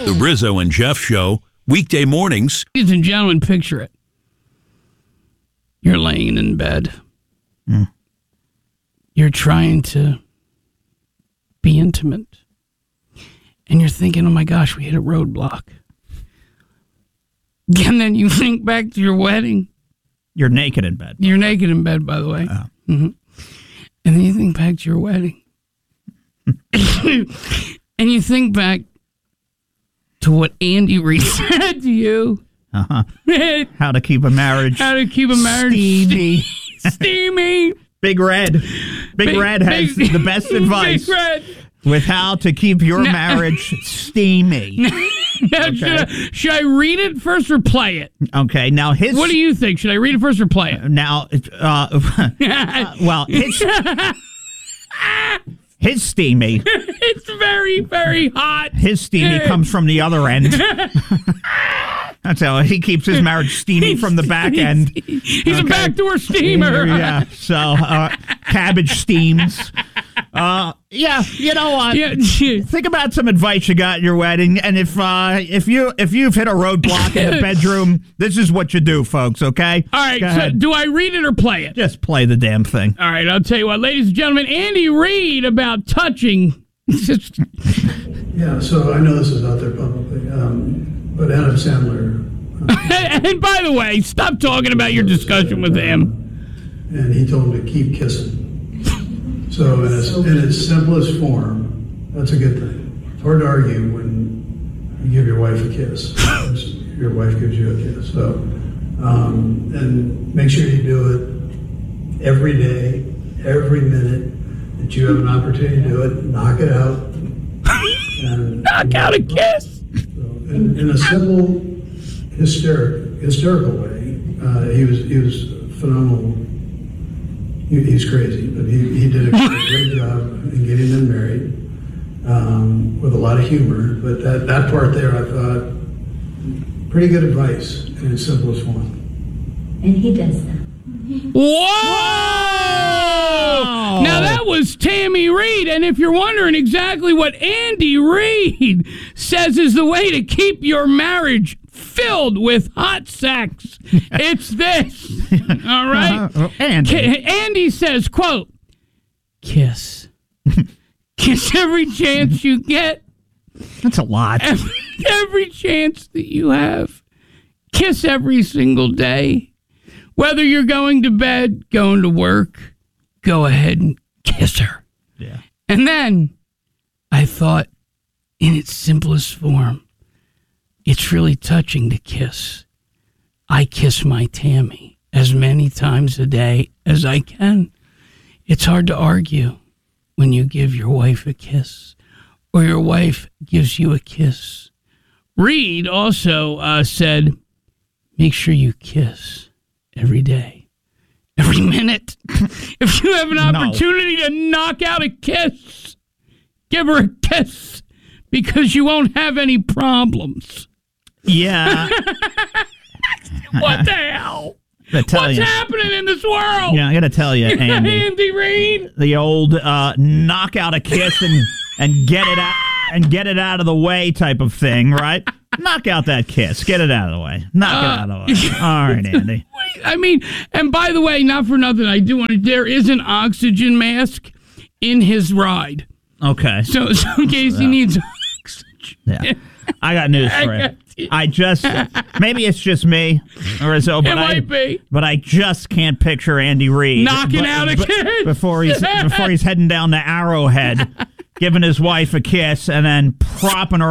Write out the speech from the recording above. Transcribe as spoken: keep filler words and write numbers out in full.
The Rizzo and Jeff Show, weekday mornings. Ladies and gentlemen, picture it. You're laying in bed. Mm. You're trying to be intimate. And you're thinking, oh my gosh, we hit a roadblock. And then you think back to your wedding. You're naked in bed. You're naked in bed, by the way. Oh. Mm-hmm. And then you think back to your wedding. And you think back to what Andy Reid said to you. Uh-huh. How to keep a marriage. How to keep a marriage steamy. Steamy. Big Red. Big, Big Red has big, the best advice. Big Red. With how to keep your now, marriage steamy. Now, okay. should, I, should I read it first or play it? Okay, now his... What do you think? Should I read it first or play it? Now, uh, uh, well, his... His steamy. It's very, very hot. His steamy comes from the other end. That's how he keeps his marriage steamy from the back end. He's, he's okay. a backdoor steamer. Yeah, so uh, cabbage steams. Uh, yeah, you know what? Yeah. Think about some advice you got at your wedding, and if uh, if you if you've hit a roadblock in the bedroom, this is what you do, folks. Okay. All right. So do I read it or play it? Just play the damn thing. All right. I'll tell you what, ladies and gentlemen. Andy Reid about touching. Yeah. So I know this is out there publicly, um, but Adam Sandler. Uh, and by the way, stop talking about your discussion with him. And he told him to keep kissing. So in its, in its simplest form, that's a good thing. It's hard to argue when you give your wife a kiss. Your wife gives you a kiss. So, um, and make sure you do it every day, every minute that you have an opportunity to do it. Knock it out. And, knock out a kiss. So in, in a simple, hysterical, hysterical way, uh, he was he was phenomenal. He's crazy, but he, he did a great job in getting them married um, with a lot of humor. But that, that part there, I thought, pretty good advice in its simplest form. And he does that. Whoa! Now that was Tammy Reid, and if you're wondering exactly what Andy Reid says is the way to keep your marriage filled with hot sex, it's this. All right? Uh, Andy. K- Andy says, quote, kiss. Kiss every chance you get. That's a lot. Every, every chance that you have. Kiss every single day. Whether you're going to bed, going to work, go ahead and kiss her. Yeah. And then I thought, in its simplest form, it's really touching to kiss. I kiss my Tammy as many times a day as I can. It's hard to argue when you give your wife a kiss or your wife gives you a kiss. Reid also uh, said, make sure you kiss every day, every minute. If you have an opportunity no. to knock out a kiss, give her a kiss because you won't have any problems. Yeah. What the hell? What's you. happening in this world? Yeah, I got to tell you, Andy. Andy Reid. The old uh, knock out a kiss and, and get it out and get it out of the way type of thing, right? Knock out that kiss. Get it out of the way. Knock uh, it out of the way. All right, Andy. I mean, and by the way, not for nothing, I do want to, there is an oxygen mask in his ride. Okay. So, so in case yeah. he needs oxygen. Yeah. I got news for you. I just, maybe it's just me, or so, but it might I, be. but I just can't picture Andy Reid knocking but, out a but, kid before he's before he's heading down to Arrowhead, giving his wife a kiss and then propping her